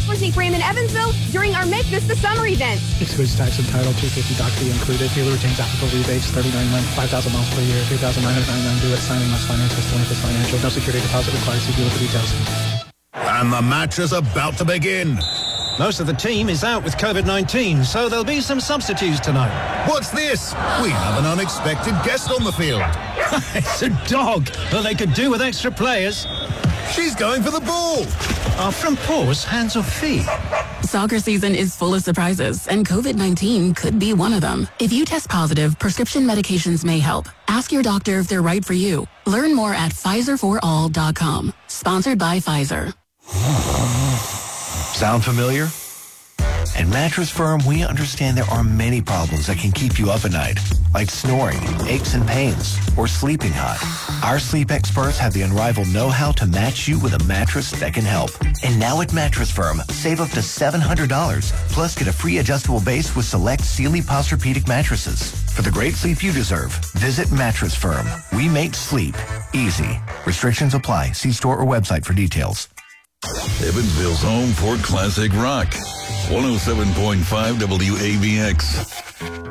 Specialty frame in Evansville during our Make This the Summer event. Excludes tax and title, $250 doc fee included. Dealer retains applicable rebates, 39 months, 5,000 miles per year, $3,999 due at signing must finance with 25 financial. No security deposit required. See dealer for details. And the match is about to begin. Most of the team is out with COVID-19, so there'll be some substitutes tonight. What's this? We have an unexpected guest on the field. It's a dog, but they could do with extra players. She's going for the ball. Are front paws hands or feet? Soccer season is full of surprises, and COVID-19 could be one of them. If you test positive, prescription medications may help. Ask your doctor if they're right for you. Learn more at PfizerForAll.com. Sponsored by Pfizer. Sound familiar? At Mattress Firm, we understand there are many problems that can keep you up at night, like snoring, aches and pains, or sleeping hot. Our sleep experts have the unrivaled know-how to match you with a mattress that can help. And now at Mattress Firm, save up to $700, plus get a free adjustable base with select Sealy Posturepedic mattresses. For the great sleep you deserve, visit Mattress Firm. We make sleep easy. Restrictions apply. See store or website for details. Evansville's home for classic rock. 107.5 WAVX.